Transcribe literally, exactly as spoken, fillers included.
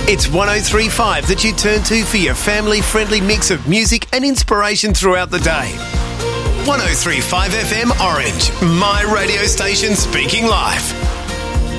It's one oh three point five that you turn to for your family-friendly mix of music and inspiration throughout the day. one oh three point five F M Orange, my radio station speaking life.